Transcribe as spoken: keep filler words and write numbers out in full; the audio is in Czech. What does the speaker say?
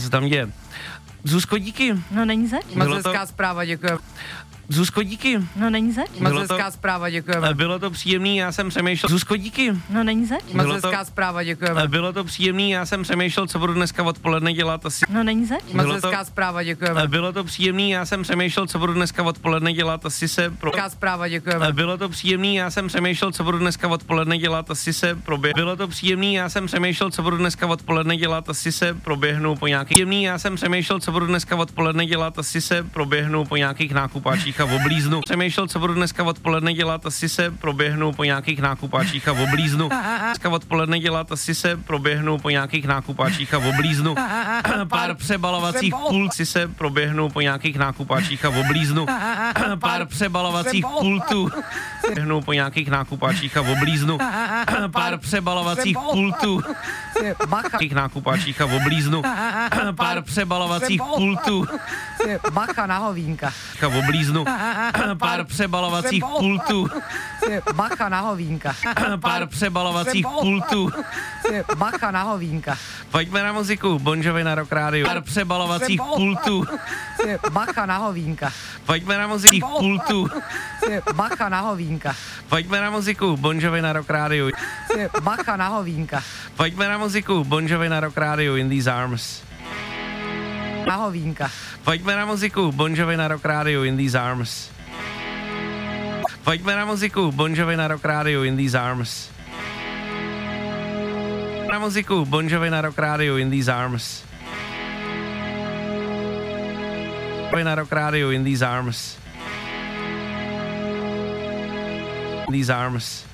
se tam děje. Zuzko, díky. No není zač. Moc hezká zpráva, děkuji. Zuzko, díky. No není zač. Moc Bylo hezká to- zpráva, děkujeme. Bylo to příjemný, já jsem přemýšlel. Zuzko, díky. No není zač. Moc Bylo to- hezká zpráva, děkujeme. Bylo to příjemný, já jsem přemýšlel, co budu dneska odpoledne dělat. Asi. No není zač. Moc Bylo to- hezká zpráva, děkujeme. Bylo to příjemný, já jsem přemýšlel, co budu dneska odpoledne dělat. Asi se pro... Hezká zpráva, děkujeme. Bylo to příjemný, já jsem přemýšlel, co budu dneska odpoledne dělat. Asi se proběh. Bylo to příjemný, já jsem přemýšlel, co budu dneska odpoledne dělat. Asi se proběhnu po nějakých. Příjemný, já jsem přemýšlel, co budu dneska odpoledne dělat. Asi se proběhnu po nějakých nákupáčích a oblíznu. Přemýšlel, co budu dneska odpoledne dělat, asi se proběhnu po nějakých nákupáčích a oblíznu. Dneska odpoledne dělat, asi se proběhnu po nějakých nákupáčích a oblíznu. Pár přebalovacích pult, asi se proběhnu po nějakých nákupáčích a oblíznu. Pár přebalovacích pultů. Proběhnu po nějakých nákupáčích a oblíznu. Pár přebalovacích pultů. Bacha, Nějakých nákupáčích a oblíznu. Pár přebalovacích pultů. bacha na hovínka. A oblíznu. Pár přebalovacích pultů. Bacha na hovínka. Pár přebalovacích pultů. Bacha na hovínka. Pojďme na muziku, Bon Jovi na Rock Radio. Pár přebalovacích pultů. Bacha na hovínka. Pojďme na muziku, pultů. Bacha na hovínka. Pojďme na muziku, Bon Jovi na Rock Radio. Bacha na hovínka. Pojďme na muziku, Bon Jovi na Rock Radio, In These Arms. Na hovínka. Pojďme na muziku, Bon Jovi na Rock Radio, In These Arms. Pojďme na muziku, Bon Jovi na Rock Radio, In These Arms. Na muziku, Bon Jovi na Rock Radio, In These Arms. Na Rock Radio, In These Arms. In These Arms.